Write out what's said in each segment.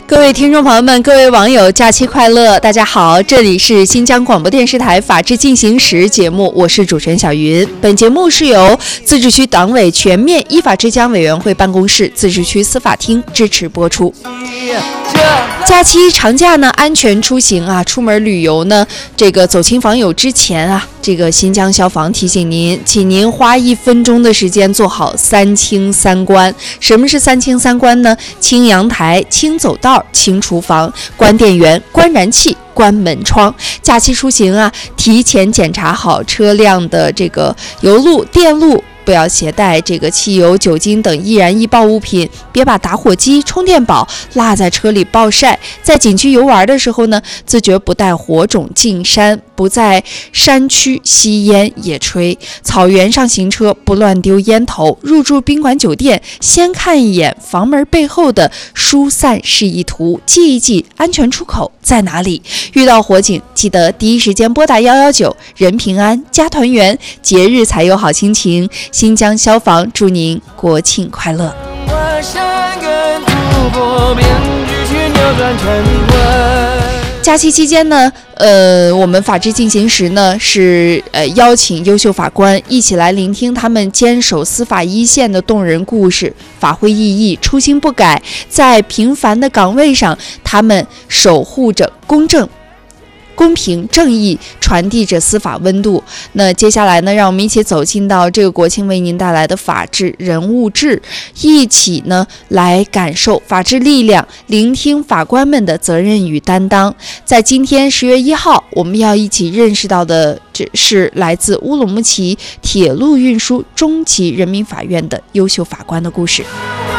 各位听众朋友们，各位网友，假期快乐！大家好，这里是新疆广播电视台法治进行时节目，我是主持人小云。本节目是由自治区党委全面依法治疆委员会办公室、自治区司法厅支持播出。假期长假呢，安全出行啊，出门旅游呢，这个走亲访友之前啊，这个新疆消防提醒您，请您花1分钟的时间做好3清3关。什么是3清3关呢？清阳台、清走道、清厨房，关电源、关燃气、关门窗。假期出行啊，提前检查好车辆的这个油路、电路，不要携带这个汽油、酒精等易燃易爆物品，别把打火机、充电宝落在车里暴晒。在景区游玩的时候呢，自觉不带火种进山，不在山区吸烟野炊，草原上行车不乱丢烟头，入住宾馆酒店先看一眼房门背后的疏散示意图，记一记安全出口在哪里。遇到火警，记得第一时间拨打119，人平安家团圆，节日才有好心情。新疆消防祝您国庆快乐。假期期间呢，我们法治进行时呢是邀请优秀法官一起来聆听他们坚守司法一线的动人故事，发挥意义，初心不改，在平凡的岗位上，他们守护着公正、公平正义，传递着司法温度。那接下来呢，让我们一起走进到这个国庆为您带来的法治人物志，一起呢来感受法治力量，聆听法官们的责任与担当。在今天10月1号，我们要一起认识到的这是来自乌鲁木齐铁路运输中级人民法院的优秀法官的故事。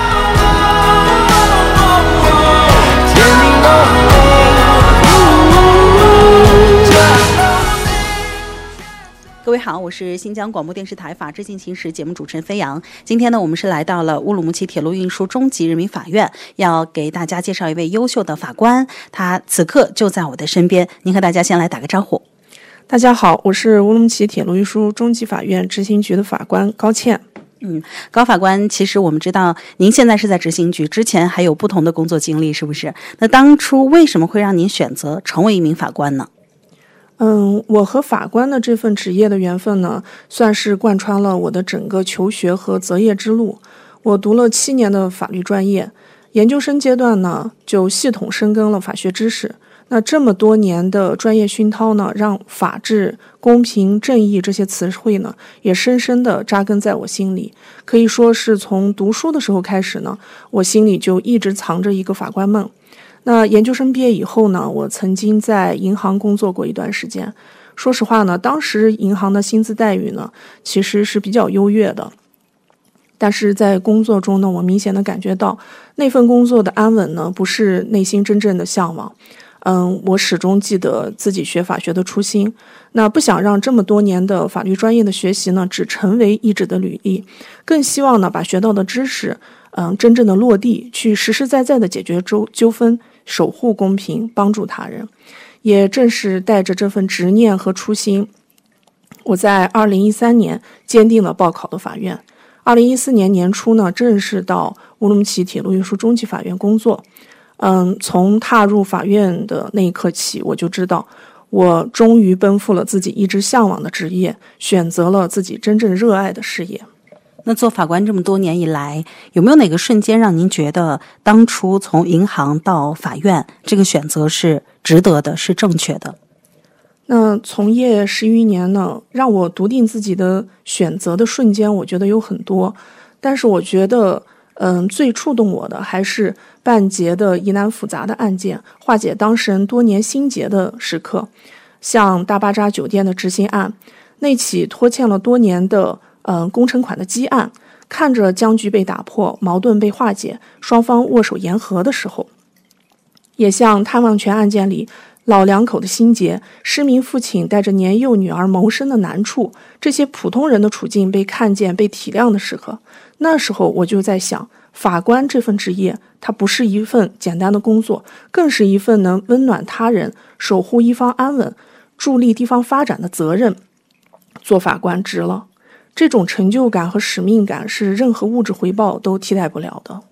各位好，我是新疆广播电视台法治进行时节目主持人飞扬。今天呢，我们是来到了乌鲁木齐铁路运输中级人民法院，要给大家介绍一位优秀的法官，他此刻就在我的身边。您和大家先来打个招呼。 大家好，我是乌鲁木齐铁路运输中级法院执行局的法官高倩。 高法官，其实我们知道您现在是在执行局，之前还有不同的工作经历，是不是？那当初为什么会让您选择成为一名法官呢？ 我和法官的这份职业的缘分呢，算是贯穿了我的整个求学和择业之路。我读了7年的法律专业，研究生阶段呢，就系统深耕了法学知识。那这么多年的专业熏陶呢，让法治、公平、正义这些词汇呢，也深深地扎根在我心里。可以说是从读书的时候开始呢，我心里就一直藏着一个法官梦。那研究生毕业以后呢，我曾经在银行工作过一段时间。说实话呢，当时银行的薪资待遇呢，其实是比较优越的。但是在工作中呢，我明显的感觉到那份工作的安稳呢，不是内心真正的向往。我始终记得自己学法学的初心，那不想让这么多年的法律专业的学习呢，只成为一纸的履历，更希望呢，把学到的知识，真正的落地，去实实在在的解决纠纷，守护公平，帮助他人。也正是带着这份执念和初心，我在2013年坚定了报考的法院。2014年年初呢，正式到乌鲁木齐铁路运输中级法院工作。从踏入法院的那一刻起，我就知道我终于奔赴了自己一直向往的职业，选择了自己真正热爱的事业。 那做法官这么多年以来，有没有哪个瞬间让您觉得当初从银行到法院这个选择是值得的，是正确的？ 那从业11年呢，让我笃定自己的选择的瞬间，我觉得有很多，但是我觉得最触动我的还是办结的疑难复杂的案件，化解当事人多年心结的时刻。像大巴扎酒店的执行案，那起拖欠了多年的工程款的积案，看着僵局被打破，矛盾被化解，双方握手言和的时候。也像探望权案件里老两口的心结，失明父亲带着年幼女儿谋生的难处，这些普通人的处境被看见、被体谅的时刻。那时候我就在想，法官这份职业，它不是一份简单的工作，更是一份能温暖他人、守护一方安稳、助力地方发展的责任。做法官值了，这种成就感和使命感是任何物质回报都替代不了的。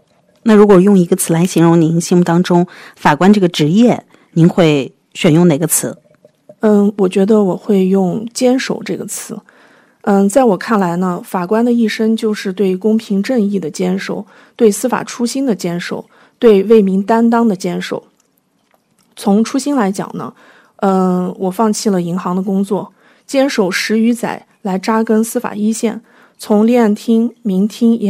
那如果用一个词来形容您心目当中法官这个职业，您会选用哪个词？ 我觉得我会用坚守这个词。在我看来呢，法官的一生就是对公平正义的坚守，对司法初心的坚守，对为民担当的坚守。从初心来讲呢，我放弃了银行的工作，坚守10余载来扎根司法一线，从立案厅、民厅、